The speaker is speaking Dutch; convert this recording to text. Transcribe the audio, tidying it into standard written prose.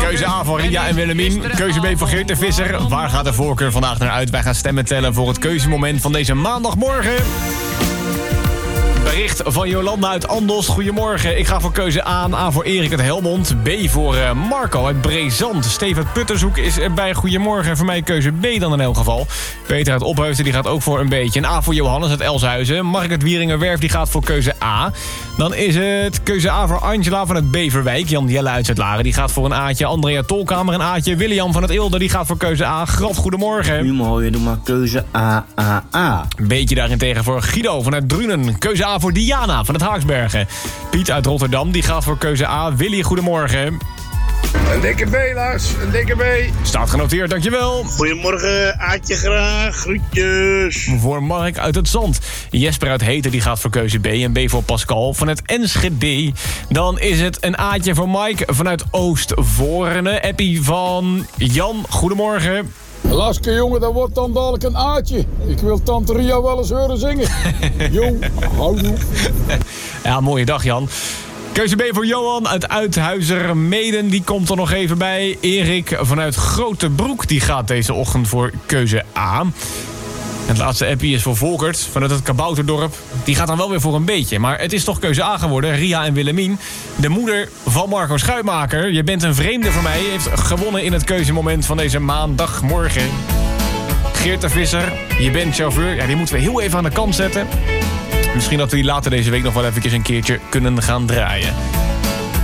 Keuze A voor Ria en Willemien. Keuze B voor Geert de Visser. Waar gaat de voorkeur vandaag naar uit? Wij gaan stemmen tellen voor het keuzemoment van deze maandagmorgen. Bericht van Jolanda uit Andos. Goedemorgen. Ik ga voor keuze A. A voor Erik uit Helmond. B voor Marco uit Brezant. Steve uit Puttershoek is erbij. Goedemorgen. Voor mij keuze B dan in elk geval. Peter uit Opheusden die gaat ook voor een beetje. Een A voor Johannes uit Elshuizen. Mark uit Wieringerwerf die gaat voor keuze A. Dan is het keuze A voor Angela van het Beverwijk. Jan Jelle uit Zuidlaren die gaat voor een A'tje. Andrea Tolkamer een A'tje. William van het Eelde die gaat voor keuze A. Graf, goedemorgen. Goedemorgen, doe maar keuze A. Een beetje daarentegen voor Guido vanuit Drunen. Keuze A voor Diana van het Haaksbergen. Piet uit Rotterdam die gaat voor keuze A. Willy, goedemorgen. Een dikke B, Lars. Een dikke B. Staat genoteerd, dankjewel. Goedemorgen, Aatje graag. Groetjes. Voor Mark uit het Zand. Jesper uit Heten die gaat voor keuze B. En B voor Pascal van het Enschede. Dan is het een Aatje voor Mike vanuit Oostvoorne. Appie van Jan, goedemorgen. Laske, jongen, dat wordt dan dadelijk een Aatje. Ik wil tante Ria wel eens horen zingen. Jong, houdoe. Ja, mooie dag, Jan. Keuze B voor Johan uit Uithuizermeden. Die komt er nog even bij. Erik vanuit Grotebroek. Die gaat deze ochtend voor keuze A. Het laatste appie is voor Volkert vanuit het Kabouterdorp. Die gaat dan wel weer voor een beetje. Maar het is toch keuze A geworden. Ria en Willemien. De moeder van Marco Schuitmaker. Je bent een vreemde voor mij. Heeft gewonnen in het keuzemoment van deze maandagmorgen. Geert de Visser. Je bent chauffeur. Ja, die moeten we heel even aan de kant zetten. Misschien dat we die later deze week nog wel even een keertje kunnen gaan draaien.